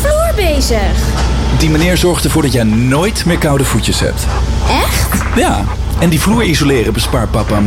vloer bezig. Die meneer zorgt ervoor dat jij nooit meer koude voetjes hebt. Echt? Ja, en die vloer isoleren bespaart papa